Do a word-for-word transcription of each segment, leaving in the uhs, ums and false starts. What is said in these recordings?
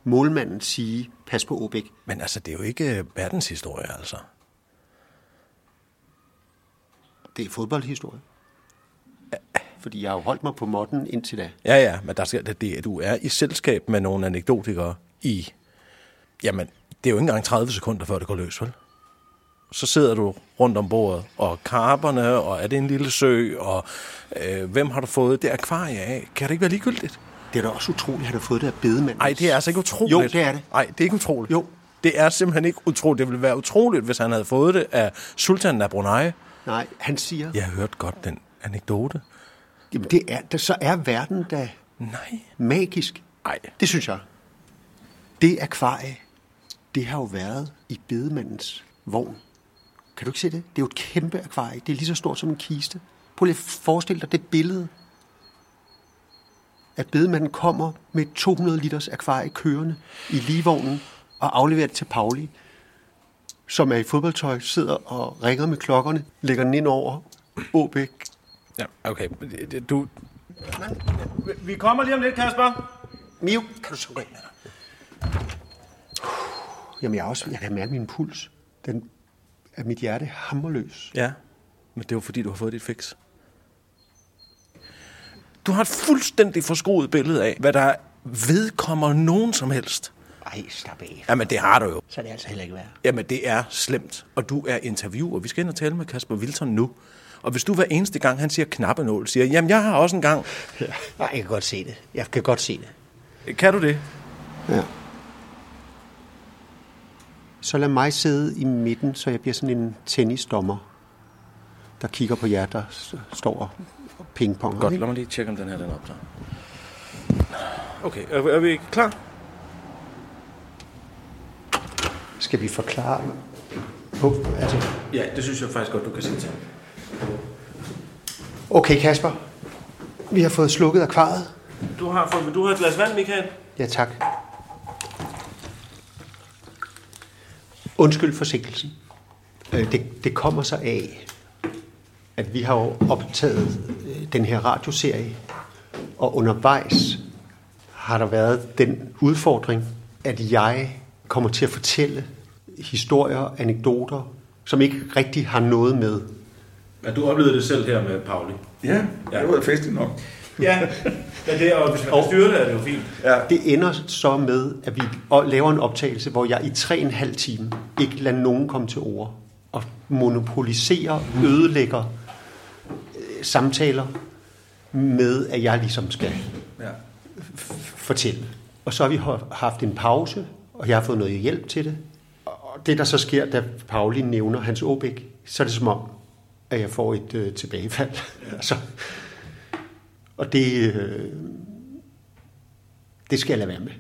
målmanden sige, pas på Åbæk. Men altså, det er jo ikke verdenshistorie, altså. Det er fodboldhistorie. Fordi jeg har jo holdt mig på måtten indtil da. Ja, ja, men der skal, det, det, du er i selskab med nogle anekdotikere i... Jamen, det er jo ikke engang tredive sekunder, før det går løs, vel? Så sidder du rundt om bordet, og karperne, og er det en lille sø, og øh, hvem har du fået det akvarie af? Kan det ikke være ligegyldigt? Det er da også utroligt, at han har fået det af bedemanden. Nej, det er altså ikke utroligt. Jo, det er det. Nej, det er ikke utroligt. Jo. Det er simpelthen ikke utroligt. Det ville være utroligt, hvis han havde fået det af sultanen af Brunei. Nej, han siger... Jeg har hørt godt den anekdote. Jamen, det er, det, så er verden da Nej. magisk. Nej. Det synes jeg. Det akvarie, det har jo været i bedemandens vogn. Kan du ikke se det? Det er jo et kæmpe akvarie. Det er lige så stort som en kiste. Prøv lige at forestille dig det billede, at bedemanden kommer med to hundrede liters akvarie kørende i ligevognen og afleverer det til Pauli, som er i fodboldtøj, sidder og ringer med klokkerne, lægger den ind over Åbæk. Ja, okay. Du... Vi kommer lige om lidt, Kasper. Mio, kan du så gå ind med dig? Jamen, jeg, også, jeg kan mærke min puls. Den er mit hjerte hammerløs. Ja, men det er jo fordi, du har fået dit fix. Du har et fuldstændig forskruet billede af, hvad der vedkommer nogen som helst. Ej, slap af. Jamen, det har du jo. Så er det altså heller ikke værd. Jamen, det er slemt. Og du er interviewer. Vi skal ind og tale med Kasper Wilton nu. Og hvis du hver eneste gang, han siger knappenål, siger, jamen, jeg har også en gang. Ja. Nej, jeg kan godt se det. Jeg kan godt se det. Kan du det? Ja. Så lad mig sidde i midten, så jeg bliver sådan en tennisdommer, der kigger på jer, der står og pingponger. Godt, lad mig lige tjekke, om den her den optager. Okay, er, er vi klar? Skal vi forklare? Oh, altså. Ja, det synes jeg faktisk godt, du kan sige til. Okay, Kasper. Vi har fået slukket akvariet. Du har, fået, du har et glas vand, Michael. Ja, tak. Undskyld forsinkelsen. Det, det kommer så af, at vi har jo optaget den her radioserie, og undervejs har der været den udfordring, at jeg kommer til at fortælle historier, anekdoter, som ikke rigtig har noget med. Men du oplevede det selv her med Pauli. Ja, ja. Det var festligt nok. Ja, men det, og hvis man kan styre det, er det jo fint. Ja. Det ender så med, at vi laver en optagelse, hvor jeg i tre og en halv time ikke lader nogen komme til ord, og monopoliserer, ødelægger øh, samtaler med, at jeg ligesom skal ja. f- fortælle. Og så har vi haft en pause, og jeg har fået noget hjælp til det. Og det, der så sker, da Pauli nævner Hans Åbæk, så er det som om, at jeg får et øh, tilbagefald. Ja. altså, og det, øh, det skal jeg lade være med.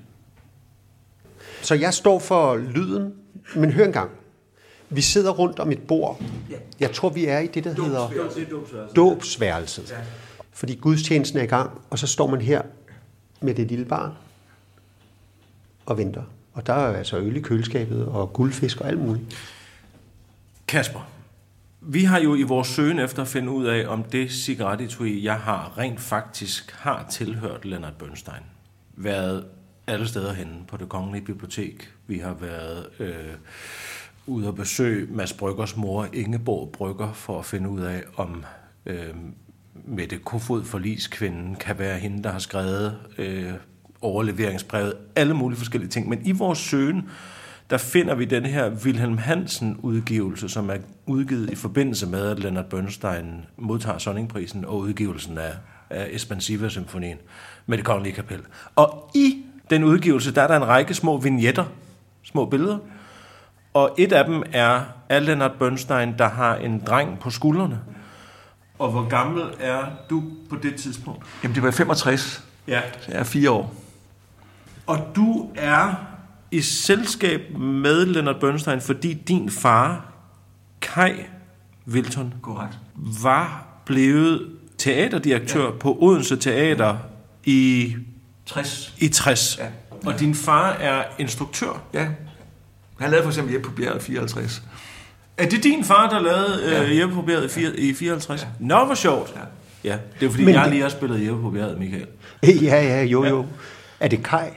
Så jeg står for lyden, men hør engang. Vi sidder rundt om et bord. Jeg tror, vi er i det, der hedder dåbsværelset. Fordi gudstjenesten er i gang, og så står man her med det lille barn og venter. Og der er altså øl i køleskabet og guldfisk og alt muligt. Kasper, vi har jo i vores søgen efter at finde ud af, om det cigarettetui, jeg har, rent faktisk har tilhørt Leonard Bernstein. Været alle steder henne på Det Kongelige Bibliotek. Vi har været øh, ude at besøge Mads Bryggers mor, Ingeborg Brygger, for at finde ud af, om øh, Mette Kofod, forligskvinden, kan være hende, der har skrevet øh, overleveringsbrevet. Alle mulige forskellige ting. Men i vores søgen, der finder vi den her Wilhelm Hansen-udgivelse, som er udgivet i forbindelse med, at Leonard Bernstein modtager Sonningprisen og udgivelsen af, af Espansiva-symfonien med Det Kongelige Kapel. Og i den udgivelse, der er der en række små vignetter, små billeder, og et af dem er af Leonard Bernstein, der har en dreng på skuldrene. Og hvor gammel er du på det tidspunkt? Jamen, det var femogtres. Ja. Så jeg er fire år. Og du er i selskab med Leonard Bernstein, fordi din far, Kai Wilton, korrekt, var blevet teaterdirektør ja. på Odense Teater ja. i tres. I tres. Ja. Og din far er instruktør. Ja. Han lavede for eksempel Jeppe på bjerget i fireoghalvtreds. Er det din far, der lavede ja. øh, Jeppe på bjerget i fireoghalvtreds? Ja. Nå, hvor sjovt. Ja. Ja, det er fordi, men jeg det... lige har spillet Jeppe på bjerget, Michael. Ja, ja, jo, jo. Ja. Er det Kai?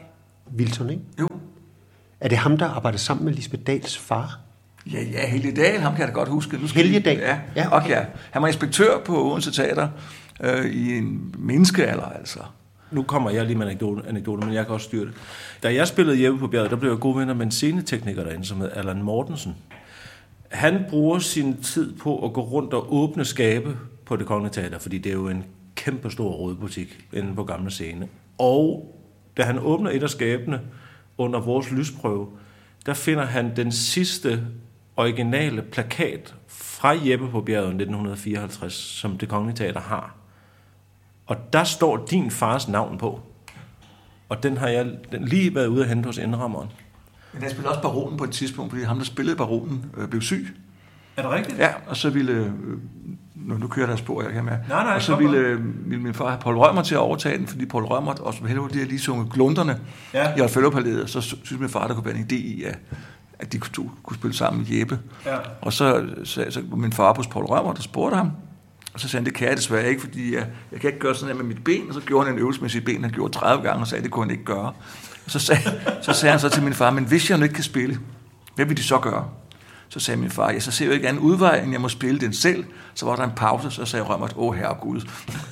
Wilson, ikke? Jo. Er det ham, der arbejder sammen med Lisbeth Dahls far? Ja, ja, Helge Dahl, ham kan jeg da godt huske. Nu Helge Dahl? Ja, Ja, okay. okay. ja. Han var inspektør på Odense Teater øh, i en menneskealder, altså. Nu kommer jeg lige med anekdote, anekdote, men jeg kan også styre det. Da jeg spillede Jeppe på bjerget, der blev jeg gode venner med en scenetekniker derinde, som hed Allan Mortensen. Han bruger sin tid på at gå rundt og åbne skabe på Det Kongelige Teater, fordi det er jo en kæmpe stor rådbutik inde på Gamle Scene. Og da han åbner et af skabene under vores lysprøve, der finder han den sidste originale plakat fra Jeppe på bjerget nitten fireoghalvtreds, som Det Kongelige Teater har. Og der står din fars navn på. Og den har jeg den lige været ude at hente hos indrammeren. Men jeg spillede også Baronen på et tidspunkt, fordi ham, der spillede Baronen, øh, blev syg. Er det rigtigt? Ja, og så ville... Øh, nu, nu kører der spor, jeg kan med. Nej, nej, og så ville, øh, ville min far have Poul Rømer til at overtage den, fordi Poul Rømer, og som heldigvis lige sunget Glunderne Ja. i Otfellopalæet, så synes min far, der kunne være en idé i, at, at de kunne, kunne spille sammen med Jeppe. Ja. Og så sagde så, så min far hos Poul Rømer, der spurgte ham, og så sagde han, det kan jeg desværre ikke, fordi jeg, jeg kan ikke gøre sådan her med mit ben, og så gjorde han en øvelse med sit ben, han gjorde tredive gange, og sagde, det kunne han ikke gøre. Og så sagde, så sagde han så til min far, men hvis jeg nu ikke kan spille, hvad vil de så gøre? Så sagde min far, ja, så ser jeg jo ikke anden udvej, end jeg må spille den selv. Så var der en pause, så sagde Rømert, åh herregud.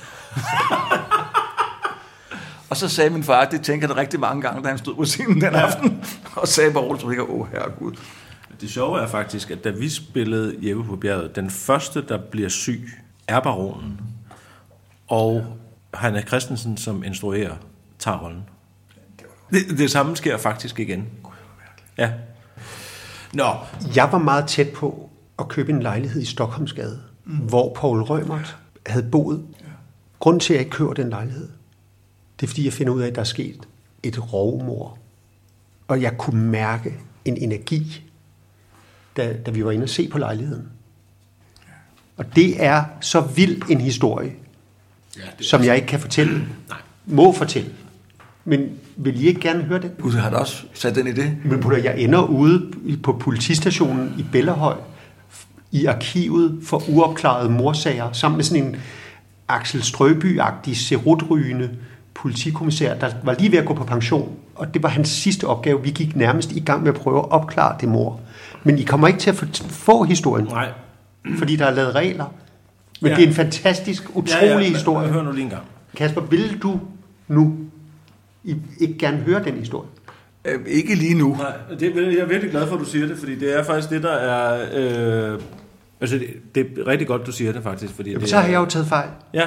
Og så sagde min far, det tænker han rigtig mange gange, da han stod på scenen den aften, og sagde bare roligt, åh herregud. Det sjove er faktisk, at da vi spillede Jeppe på bjerget, den første, der bliver syg, er Baronen. Og Heine Christensen, som instruerer, tager rollen. Det, det samme sker faktisk igen. Ja. Nå. Jeg var meget tæt på at købe en lejlighed i Stockholmsgade, mm. hvor Poul Rømert havde boet. Grunden til, at jeg ikke køber den lejlighed, det er, fordi jeg finder ud af, at der er sket et rovmord. Og jeg kunne mærke en energi, da, da vi var inde og se på lejligheden. Og det er så vild en historie, ja, som jeg ikke kan fortælle. Nej. Må fortælle. Men vil I ikke gerne høre det? Gud, har du også sat den i det? Men jeg ender ude på politistationen i Bellahøj, i arkivet for uopklarede mordsager, sammen med sådan en Axel Strøby-agtig serutrygende politikommissær, der var lige ved at gå på pension. Og det var hans sidste opgave. Vi gik nærmest i gang med at prøve at opklare det mord. Men I kommer ikke til at få historien. Nej. Fordi der er lavet regler. Men ja. Det er en fantastisk, utrolig ja, ja, historie. Hør nu lige en gang. Kasper, vil du nu I ikke gerne høre den historie? Øh, ikke lige nu. Nej, det, jeg er virkelig glad for, at du siger det, fordi det er faktisk det, der er... Øh, altså, det, det er rigtig godt, du siger det faktisk. Fordi Jamen, det så har er, jeg jo taget fejl. Ja,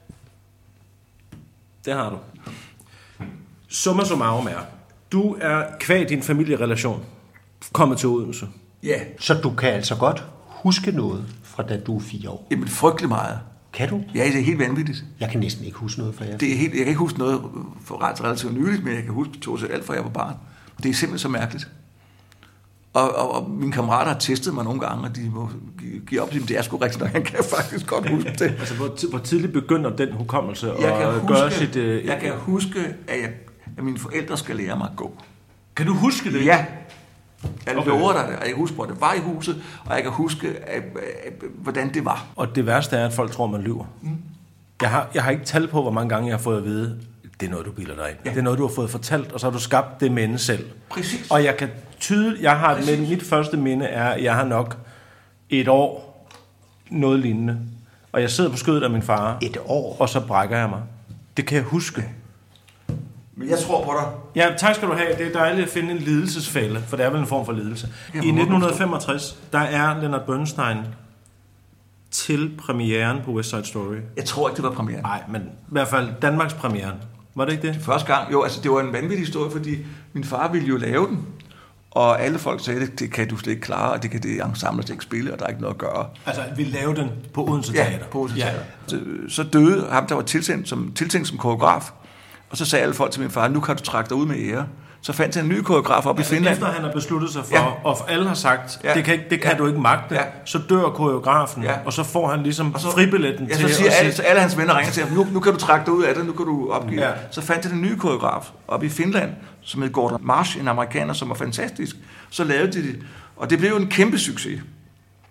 det har du. Summa summarum er, du er kvad din familierelation kommet til Odense. Ja. Så du kan altså godt huske noget fra da du er fire år? Jamen, frygtelig meget. Kan du? Ja, det er helt vanvittigt. Jeg kan næsten ikke huske noget fra jer. Det er helt, jeg kan ikke huske noget for ret relativt nyligt, men jeg kan huske to alt fra jeg var barn. Det er simpelthen så mærkeligt. Og, og, og mine kammerater har testet mig nogle gange, og de må give, give op, at det er sgu rigtigt, og jeg kan faktisk godt huske det. Altså, hvor, hvor tidligt begynder den hukommelse jeg at huske, gøre sit... Øh, jeg kan huske, at, jeg, at mine forældre skal lære mig at gå. Kan du huske det? Ja. Jeg Okay. lover dig det, og jeg kan huske, hvor det var i huset, og jeg kan huske, at, at, hvordan det var. Og det værste er, at folk tror, man lyver. Mm. Jeg, har, jeg har ikke tal på, hvor mange gange jeg har fået at vide, det er noget, du bilder dig ind. Ja. Det er noget, du har fået fortalt, og så har du skabt det minde selv. Præcis. Og jeg kan tydeligt, jeg har, men mit første minde er, at jeg har nok et år noget lignende. Og jeg sidder på skødet af min far. Et år? Og så brækker jeg mig. Det kan jeg huske. Men jeg tror på dig. Ja, tak skal du have. Det er dejligt at finde en lidelsesfælde, for det er vel en form for lidelse. I nitten femogtres, der er Leonard Bernstein til premieren på West Side Story. Jeg tror ikke, det var premieren. Nej, men i hvert fald Danmarks premieren. Var det ikke det? Første gang, jo, altså det var en vanvittig historie, fordi min far ville jo lave den, og alle folk sagde, det, det kan du slet ikke klare, og det kan det ensemble slet ikke spille, og der er ikke noget at gøre. Altså, vi lavede den på Odense Teater. Ja, på Odense Teater. Ja. Så, så døde ham, der var tiltænkt som, tiltænkt som koreograf, og så sagde alle folk til min far, nu kan du trække dig ud med ære. Så fandt han en ny koreograf op altså, i Finland. Efter han har besluttet sig for, ja. og alle har sagt, ja. det kan, det kan ja. du ikke magte, ja. så dør koreografen, ja. og så får han ligesom så, fribilletten ja, til så siger at alle, så alle hans venner ringer til ham, nu, nu kan du trække dig ud af det, nu kan du opgive. Ja. Så fandt han en ny koreograf op i Finland, som hed Gordon Marsh, en amerikaner, som var fantastisk. Så lavede de det, og det blev jo en kæmpe succes.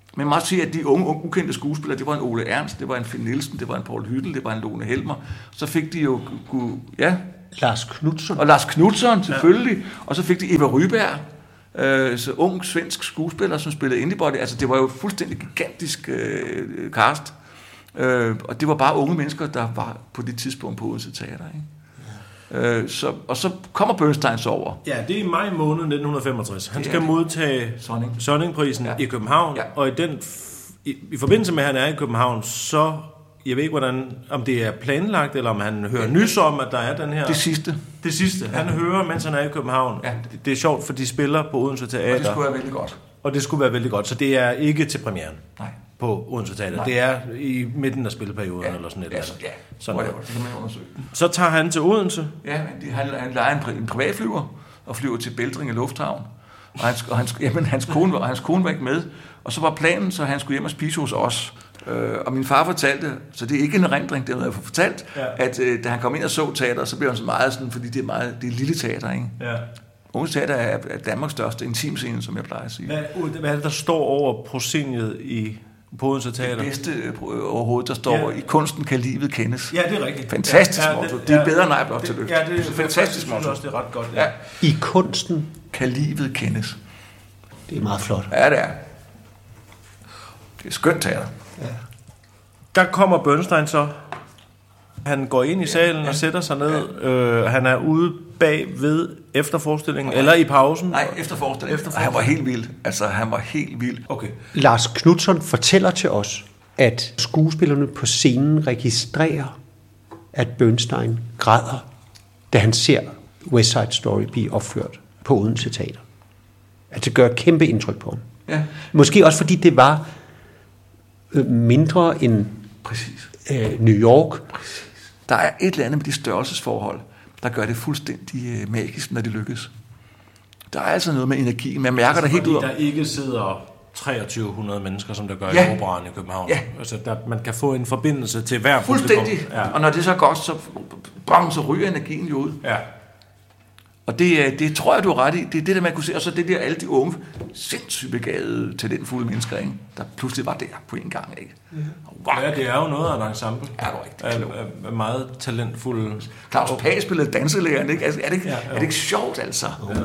Men man må sige, at de unge, unge ukendte skuespillere, det var en Ole Ernst, det var en Finn Nielsen, det var en Poul Hyttel, det var en Lone Helmer. Så fik de jo, ja... Lars Knutzon. Og Lars Knutzon, selvfølgelig. Ja. Og så fik de Eva Ryberg, øh, så ung svensk skuespiller, som spillede Indybody. Altså, det var jo fuldstændig gigantisk øh, cast. Øh, og det var bare unge mennesker, der var på det tidspunkt på Odense Teater, ikke? Øh, så, og så kommer Bernstein så over. Ja, det er i maj måned nitten femogtres. Han skal modtage Sonning. Sonningprisen ja. i København, ja. og i, den, i, i forbindelse med, at han er i København, så, jeg ved ikke, hvordan, om det er planlagt, eller om han hører nys om, at der er den her... Det sidste. Det sidste. Ja. Han hører, mens han er i København. Ja. Det, det er sjovt, for de spiller på Odense Teater. Og det skulle være vældig godt. Og det skulle være vældig godt, så det er ikke til premieren. Nej. På Odense Teater. Nej. Det er i midten af spilperioden, ja. eller sådan et ja, eller andet. Ja, sådan det kan man undersøge. Så tager han til Odense. Ja, men han, han leger en, en privatflyver og flyver til Bæltringe Lufthavn. Og, hans, og hans, jamen, hans, kone, og hans kone var ikke med. Og så var planen, så han skulle hjem og spise hos os. Øh, og min far fortalte, så det er ikke en erindring, det er noget, jeg får fortalt, ja. at øh, da han kom ind og så teater, så blev han så meget sådan, fordi det er meget, det er lille teater, ikke? Ja. Odense Teater er, er Danmarks største intimscene, som jeg plejer at sige. Hvad, hvad er det, der står over prosceniet i på Odense Teater? Det bedste overhovedet, der står, ja. I kunsten kan livet kendes. Ja, det er rigtigt. Fantastisk ja, ja, motto. Det, det er bedre end blot til løft. Ja, det er fantastisk motto. Også, det er ret godt. Ja. Ja. I kunsten kan livet kendes. Det er meget flot. Ja, det er. Det er skønt teater. Ja. Der kommer Bernstein så. Han går ind i salen ja. og sætter sig ned. Ja. Øh, han er ude bag ved efterforestillingen, eller i pausen? Nej, efterforestillingen. Efter han var helt vild. Altså, han var helt vild. Okay. Lars Knutzon fortæller til os, at skuespillerne på scenen registrerer, at Bernstein græder, da han ser West Side Story blive opført på Odense Teater. Altså, det gør et kæmpe indtryk på ham. Ja. Måske også, fordi det var øh, mindre end Præcis. Øh, New York. Præcis. Der er et eller andet med de størrelsesforhold, der gør det fuldstændig øh, magisk, når det lykkes. Der er altså noget med energi, men jeg mærker altså, det helt ud om. Der ikke sidder treogtyve hundrede mennesker, som der gør ja. i Operaen i København. Ja. Altså, der, man kan få en forbindelse til hver fuldstændig. Ja. Og når det er så godt, så, bam, så ryger energien jo ud. Ja. Og det, det tror jeg, du er ret i. Det er det, der man kunne se. Og så det der alle de unge, sindssygt begavede, talentfulde mennesker, ikke? Der pludselig var der på en gang. Ikke? Wow. Ja, det er jo noget af en ensemble. Ja, det er rigtig klogt. Er, er meget talentfulde. Claus Pag spillede danselæreren, ikke? Altså, er, det ikke, ja, er det ikke sjovt, altså? Ja.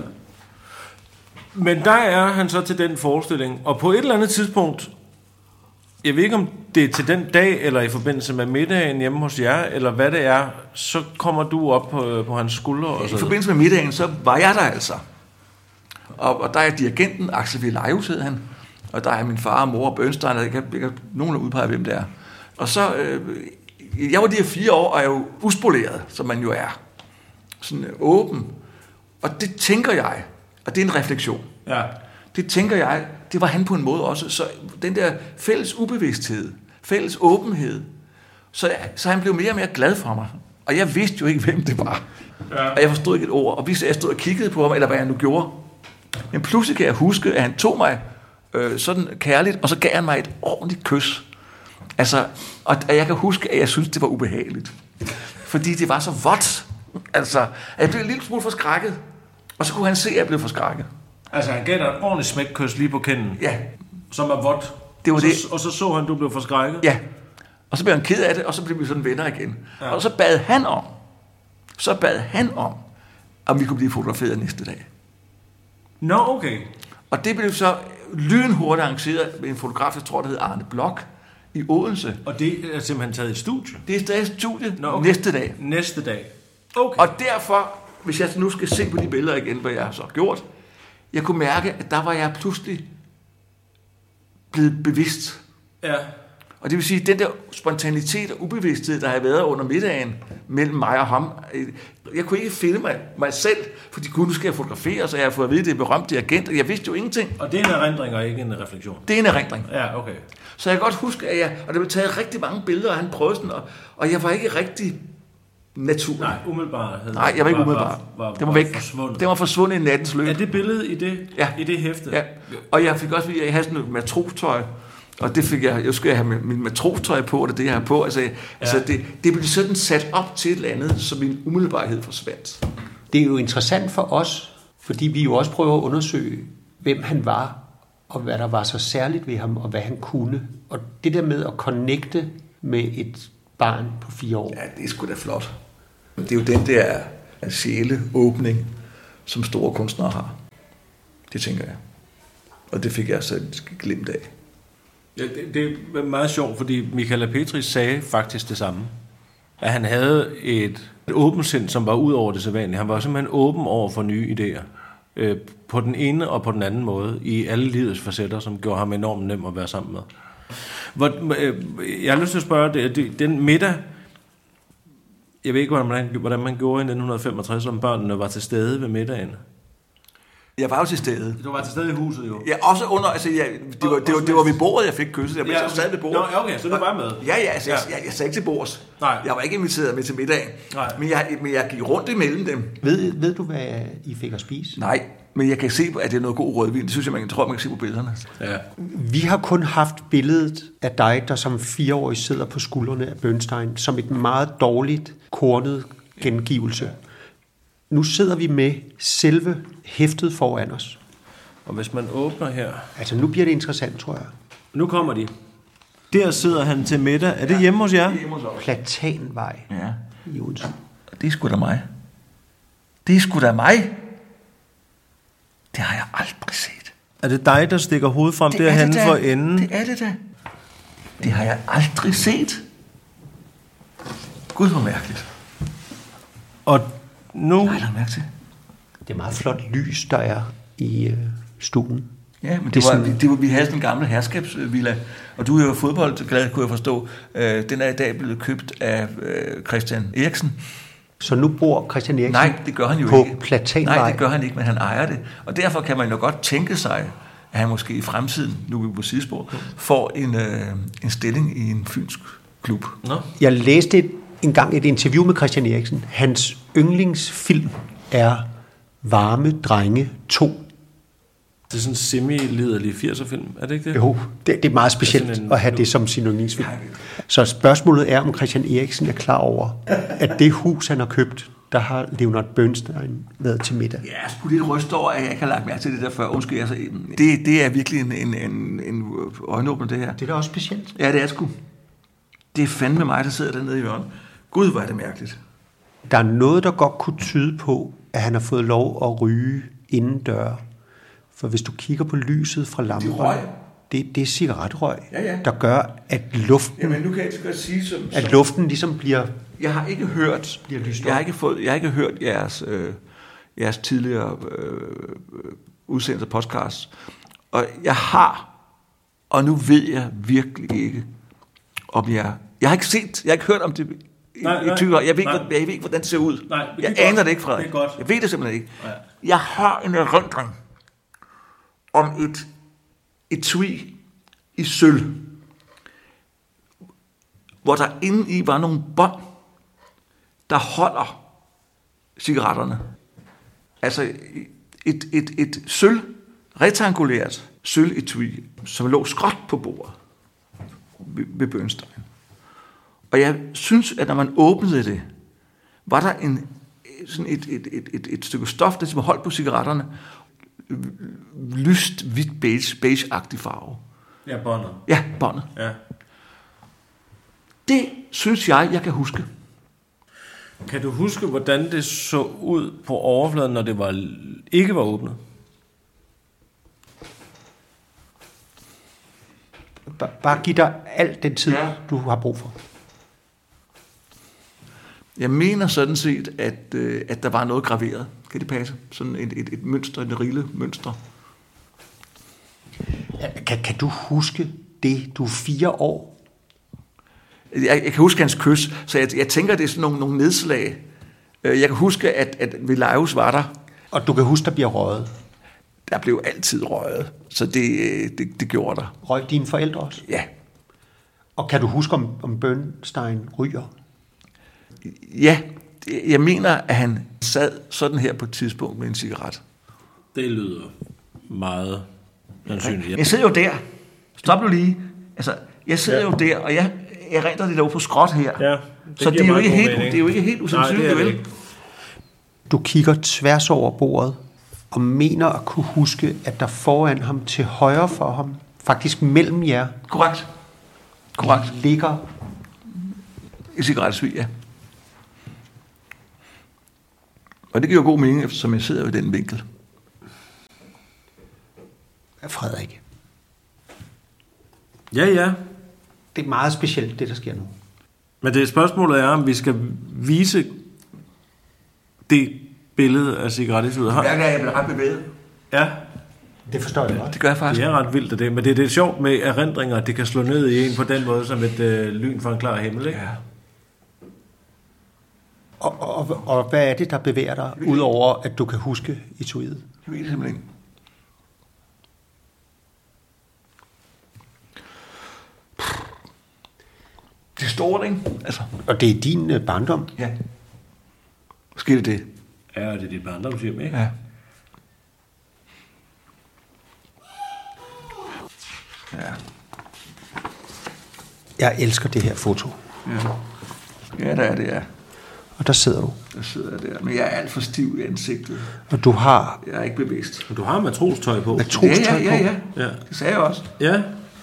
Men der er han så til den forestilling, og på et eller andet tidspunkt, jeg ved ikke om det er til den dag, eller i forbindelse med middagen hjemme hos jer, eller hvad det er, så kommer du op på, på hans skuldre. Og så. I forbindelse med middagen, så var jeg der altså. Og, og der er dirigenten, Axel Villajus hed han, og der er min far og mor og Bernstein, og jeg kan, jeg kan nogen udpege, hvem det er. Og så, øh, jeg var de her fire år, og jeg er jo uspoleret, som man jo er. Sådan øh, åben. Og det tænker jeg, og det er en refleksion. Ja. Det tænker jeg, det var han på en måde også. Så den der fælles ubevidsthed, fælles åbenhed, så, så han blev mere og mere glad for mig. Og jeg vidste jo ikke, hvem det var. Ja. Og jeg forstod ikke et ord. Og hvis jeg stod og kiggede på ham, eller hvad han nu gjorde. Men pludselig kan jeg huske, at han tog mig øh, sådan kærligt, og så gav han mig et ordentligt kys. Altså, og jeg kan huske, at jeg synes det var ubehageligt. Fordi det var så vådt. Altså, jeg blev en lille smule forskrækket. Og så kunne han se, at jeg blev forskrækket. Altså, han gav dig et ordentligt smækkys lige på kinden. Ja. Som er vådt. Det var så, det. Og så så han, du blev forskrækket. Ja. Og så blev han ked af det, og så blev vi sådan venner igen. Ja. Og så bad han om, så bad han om, om vi kunne blive fotograferet næste dag. Nå, no, okay. Og det blev så lynhurtigt arrangeret med en fotograf, jeg tror, der hed Arne Blok, i Odense. Og det er simpelthen taget i studie? Det er stadig et studie no, okay. næste dag. Næste dag. Okay. Og derfor, hvis jeg nu skal se på de billeder igen, hvad jeg har så gjort, jeg kunne mærke, at der var jeg pludselig blevet bevidst. Ja. Og det vil sige, at den der spontanitet og ubevidsthed, der har været under middagen mellem mig og ham, jeg kunne ikke finde mig, mig selv, fordi nu skal jeg fotografere, så jeg har fået at vide, det er berømt dirigent, og jeg vidste jo ingenting. Og det er en erindring og ikke en refleksion? Det er en erindring. Ja, okay. Så jeg kan godt huske, at jeg, og der blev taget rigtig mange billeder, og han prøvede sådan, og, og jeg var ikke rigtig naturlig. Nej, umiddelbart. Nej, jeg var ikke umiddelbart. Var, var, det var væk. Forsvundet. Det var forsvundet i nattens løb. Er det billede i det, ja. i det hæfte? Ja. Og jeg fik også, jeg havde sådan noget matrostøj, og det fik jeg, jeg skulle have min matrostøj på, og det det jeg har på. Altså, ja. altså det, det blev sådan sat op til et eller andet, så min umiddelbarhed forsvandt. Det er jo interessant for os, fordi vi jo også prøver at undersøge, hvem han var, og hvad der var så særligt ved ham, og hvad han kunne. Og det der med at connecte med et barn på fire år. Ja, det er sgu da flot. Det er jo den der sjæleåbning, som store kunstnere har. Det tænker jeg. Og det fik jeg så glemt af. Ja, det, det er meget sjovt, fordi Michala Petri sagde faktisk det samme. At han havde et, et åbent sind, som var ud over det sædvanlige. Han var simpelthen åben over for nye idéer. Øh, på den ene og på den anden måde. I alle livets facetter, som gjorde ham enormt nem at være sammen med. Hvor, øh, jeg har lyst til at spørge, det, det, den middag... Jeg ved ikke, hvordan man, hvordan man gjorde i nitten femogtres, om børnene var til stede ved middagen. Jeg var jo til stede. Du var til stede i huset, jo. Ja, også under, altså, jeg, det, var, det, var, det var ved bordet, jeg fik kysset. Jeg, ja, jeg sad ved bordet. Nå, okay, så du var med. Ja, ja, altså, ja. Jeg, jeg, jeg sad ikke til bords. Nej. Jeg var ikke inviteret med til middagen. Nej. Men jeg, men jeg gik rundt imellem dem. Ved, ved du, hvad I fik at spise? Nej, men jeg kan se, at det er noget god rødvin. Det synes jeg, man kan, tror, man kan se på billederne. Ja. Vi har kun haft billedet af dig, der som fireårig sidder på skuldrene af Bernstein, som et meget dårligt, kornet gengivelse. Nu sidder vi med selve hæftet foran os. Og hvis man åbner her... Altså, nu bliver det interessant, tror jeg. Nu kommer de. Der sidder han til middag. Er det ja, hjemme hos jer? Hjemme hos os. Platanvej Ja. i Odense. Det er sgu da mig. Det er sgu da mig. Det har jeg aldrig set. Er det dig, der stikker hovedet frem Det derhen det for enden? Det er det da. Det har jeg aldrig set. Gud, hvor mærkeligt. Og nu... Jeg har aldrig mærket til. Det er meget flot lys, der er i øh, stuen. Ja, men det, Det er var, sådan- det var, vi havde sådan en gammel herskabsvilla, og du er jo fodboldglad, kunne jeg forstå. Øh, den er i dag blevet købt af øh, Christian Eriksen. Så nu bor Christian Eriksen Nej, det gør han jo på ikke. Platanvej. Nej, det gør han ikke, men han ejer det. Og derfor kan man jo godt tænke sig, at han måske i fremtiden, nu er vi på sidespor, får en, øh, en stilling i en fynsk klub. Nå. Jeg læste et, engang et interview med Christian Eriksen. Hans yndlingsfilm er Varme Drenge to. Det er sådan en semi-liderlig firser-film, er det ikke det? Jo, det, det er meget Det er specielt sådan en- at have det som sin yndlingsfilm. Så spørgsmålet er, om Christian Eriksen er klar over, at det hus, han har købt, der har Leonard Bernstein været til middag. Ja, jeg skulle lidt ryste over, at jeg ikke har lagt mærke til det der før. Undskyld, altså, det, det er virkelig en, en, en, en øjenåbner, det her. Det er da også specielt. Ja, det er sgu. Det er fandme mig, der sidder dernede i hjørnet. Gud, hvor er det mærkeligt. Der er noget, der godt kunne tyde på, at han har fået lov at ryge indendør. For hvis du kigger på lyset fra Det er røg. lamperne, det, det er cigaretrøg, Ja, ja. der gør, at luften, Jamen, nu kan jeg ikke sige som... at luften ligesom bliver... Jeg har ikke hørt, Bliver lyst op. jeg har ikke fået, jeg har ikke hørt jeres, øh, jeres tidligere øh, udsendelser podcast, og jeg har, og nu ved jeg virkelig ikke, om jeg, jeg har ikke set, jeg har ikke hørt om det i, Nej, i nej, tyve år. Jeg ved, ikke, nej. hvad- jeg ved ikke, hvordan det ser ud. Nej, men det jeg er aner godt. det ikke, Frederik. Det er godt. Jeg ved det simpelthen ikke. Nej. Jeg har en erindring om et etui i sølv, hvor der inde i var nogle bånd, der holder cigaretterne. Altså et, et, et sølv, rektangulært sølvetui, som lå skråt på bordet ved, ved Bernstein. Og jeg synes, at når man åbnede det, var der en, sådan et, et, et, et, et stykke stof, der som holdt på cigaretterne, lyst, hvidt, beige, beige-agtig farve. Ja, båndet. Ja, båndet. Ja. Det synes jeg, jeg kan huske. Kan du huske, hvordan det så ud på overfladen, når det var, ikke var åbnet? Bare, bare giv dig al den tid, Ja. du har brug for. Jeg mener sådan set, at, øh, at der var noget graveret. Kan det passe? Sådan et, et, et mønster, et rille mønster. Kan, kan du huske det? Du er fire år. Jeg, jeg kan huske hans kys, så jeg, jeg tænker, det er sådan nogle, nogle nedslag. Øh, Jeg kan huske, at, at Velajus var der. Og du kan huske, der bliver røget. Der blev altid røget, så det, øh, det, det gjorde der. Røg dine forældre også? Ja, Og kan du huske, om, om Bernstein ryger? ja, jeg mener, at han sad sådan her på et tidspunkt med en cigaret. Det lyder meget sandsynligt. Jeg sidder jo der. Stop nu lige. Altså, jeg sidder ja. jo der, og jeg, jeg renter det der på skråt her. Ja, det så det giver er, jo meget ikke god helt, mening. det er jo ikke helt Nej, usandsynligt, det er det vel? ikke. Du kigger tværs over bordet, og mener at kunne huske, at der foran ham, til højre for ham, faktisk mellem jer, Korrekt. Korrekt. ligger Et cigaretesvig, ja. Og det giver god mening, eftersom jeg sidder i den vinkel. Frederik. Ja, ja. Det er meget specielt, det der sker nu. Men det spørgsmålet er, om vi skal vise det billede af cigarettestudiet. Jeg er, jeg bliver ret bevæget. Ja, Det forstår jeg godt. Det gør jeg faktisk. det er ret vildt af det. Men det er det sjovt med erindringer, at det kan slå ned i en på den måde, som et øh, lyn fra en klar himmel, ikke? Ja. Og, og, og hvad er det, der bevæger dig, udover at du kan huske etuiet? Jeg ved det simpelthen ikke. Det er stort, ikke? Altså, Og det er din øh, barndom. ja. Skete det? Ja, det er dit barndomshjem, ikke? Ja. Ja. Jeg elsker det her foto. Ja. Ja, der er det, ja. Og der sidder du. Der sidder jeg der. Men jeg er alt for stiv i ansigtet. Og du har Jeg er ikke bevidst. Og du har matrostøj på. matrostøj ja, ja, ja, på. ja. Ja. Det sagde jeg også. Ja.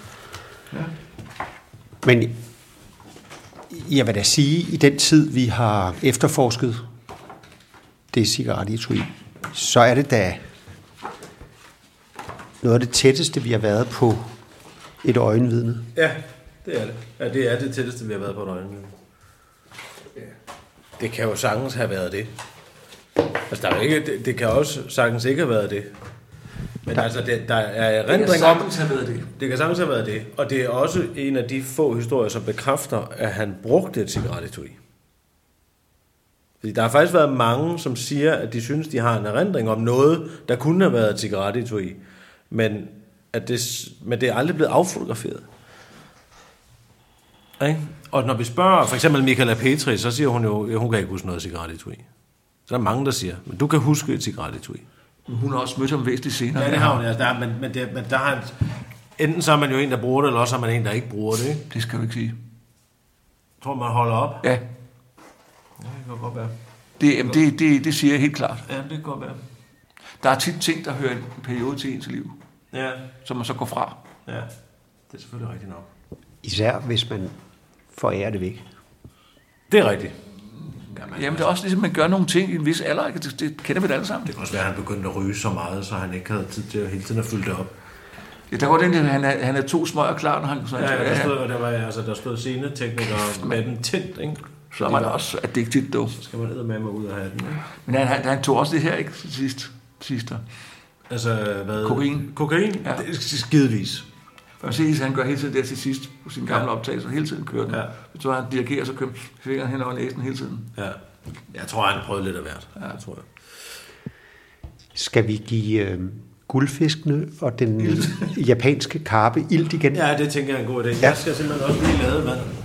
Men jeg vil da sige, i den tid, vi har efterforsket det cigarettetui, så er det da noget af det tætteste, vi har været på et øjenvidne. Ja, det er det. Ja, det er det tætteste, vi har været på et øjenvidne. Det kan jo sagtens have været det. Altså, der er ikke, det, det kan også sagtens ikke have været det. Men der, altså, det, der er erindring om... have været det. Det kan sagtens have været det. Og det er også en af de få historier, som bekræfter, at han brugte et cigarettetui. Fordi der har faktisk været mange, som siger, at de synes, de har en erindring om noget, der kunne have været et cigarettetui. Men, at det, men det er aldrig blevet affotograferet. Ikke? Og når vi spørger for eksempel Michaela Petri, så siger hun jo, at hun kan ikke huske noget cigarettetui. Så der er mange, der siger, men du kan huske et cigarettetui. Hun har også mødt ham væsentligt senere. Ja, det har hun. Ja. Der, men, men, det, men der har en, enten så er man jo en, der bruger det, eller også er man en, der ikke bruger det. Ikke? Det skal du ikke sige. Jeg tror, man holder op. Ja, Ja, det kan godt være. det, jamen, det, det, det siger jeg helt klart. Ja, det kan godt være. Der er tit ting, der hører en periode til ens liv, Ja, som man så går fra. ja. Det er selvfølgelig rigtigt nok. Især hvis man forærer det væk. Det er rigtigt. Jamen, det er også ligesom, man gør nogle ting i en vis alder. Ikke? Det, det kender vi det alle sammen. Det kan også være, at han begyndte at ryge så meget, så han ikke havde tid til at hele tiden at fylde det op. Ja, der går den der, han er, han er to smøger klar, når han... Så, Ja, ja, der stod, og der var, altså, der stod sceneteknikere med den tændt, ikke? så er man også addicted, dog. Så skal man ned med mig ud af hatten, ikke? Men han, han, han tog også det her, ikke? Sidst. Sidst. Altså, hvad? Kokain. Kokain? Ja. Det er skidevis. Man ser, at han gør hele tiden der til sidst på sine gamle Ja. optagelser. Hele tiden kører den. Ja. Så han dirigerer, så kører fingeren hen over næsen hele tiden. Ja. Jeg tror, han prøvede lidt af hvert. Ja. Jeg tror jeg. Skal vi give øh, guldfiskene og den japanske karpe ilt igen? Ja, det tænker jeg er en god idé. Jeg skal simpelthen også lige lade vand.